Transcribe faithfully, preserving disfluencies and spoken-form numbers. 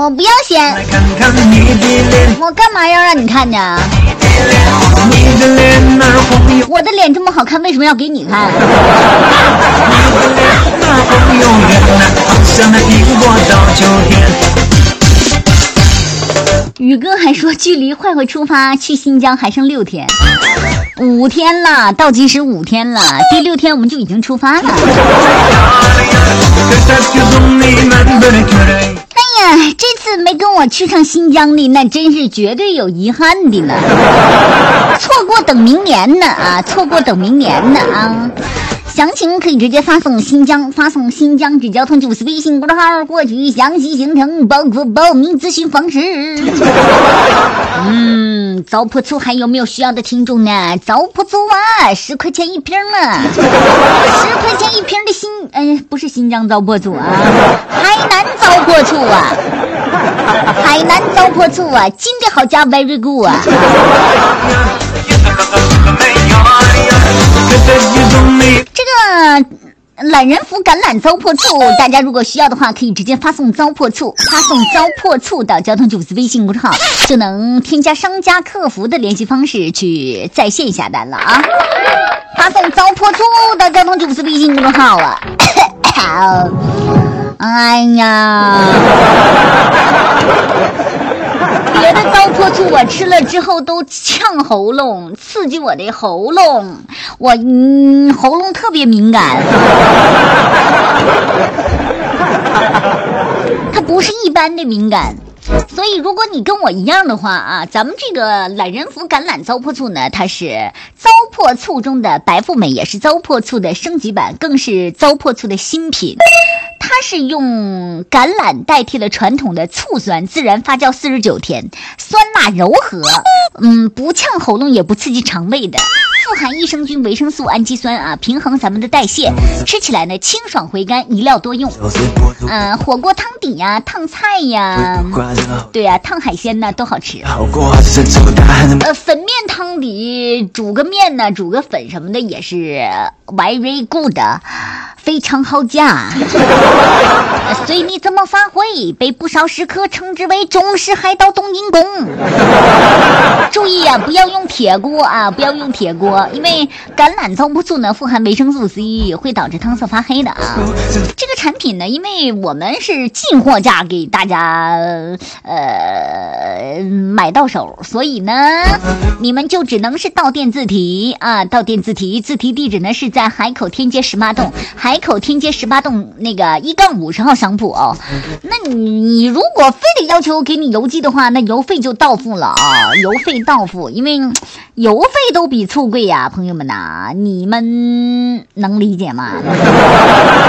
我不要先，我干嘛要让你看呢？我的脸这么好看，为什么要给你看？宇哥还说，距离坏坏出发去新疆还剩六天，五天了，倒计时五天了，第六天我们就已经出发了。哎呀，这次没跟我去上新疆的，那真是绝对有遗憾的了。错过等明年呢啊，错过等明年呢啊。详情可以直接发送新疆，发送新疆指交通九四微信公众号，获取详细行程，包括报名咨询方式。嗯，糟粕醋还有没有需要的听众呢？糟粕醋啊，十块钱一瓶啊，十块钱一瓶的新，嗯、呃，不是新疆糟粕醋啊，海南糟粕醋啊，海南糟粕醋啊，金的好加 very good 啊。这个懒人福橄榄糟粕醋，大家如果需要的话，可以直接发送糟粕醋，发送糟粕醋到交通九四微信公众号，就能添加商家客服的联系方式去在线下单了啊！发送糟粕醋到交通九四微信公众号啊！好，哎呀。别的糟粕醋我吃了之后都呛喉咙，刺激我的喉咙，我嗯喉咙特别敏感。它不是一般的敏感。所以如果你跟我一样的话啊，咱们这个懒人福橄榄糟粕醋呢，它是糟粕醋中的白富美，也是糟粕醋的升级版，更是糟粕醋的新品。它是用橄榄代替了传统的醋酸，自然发酵四十九天，酸辣柔和，嗯，不呛喉咙也不刺激肠胃的，富含益生菌、维生素、氨基酸啊，平衡咱们的代谢，吃起来呢清爽回甘，一料多用。嗯、呃，火锅汤底呀、烫菜呀，对呀、啊，烫海鲜呢都好吃。呃，粉面汤底煮个面呢，煮个粉什么的也是 very good， 非常好价。随你怎么发挥，被不少食客称之为中式海盗冬阴功。注意啊，不要用铁锅啊，不要用铁锅，因为橄榄糟粕醋呢富含维生素 C， 会导致汤色发黑的啊。这个产品呢，因为我们是进货价给大家呃买到手，所以呢，你们就只能是到店自提啊，到店自提，自提地址呢是在海口天街十八栋，海口天街十八栋那个一杠五十号商铺哦。那你你如果非得要求给你邮寄的话，那邮费就到付了啊，邮费到付，因为邮费都比醋贵呀、啊，朋友们呐、啊，你们能理解吗？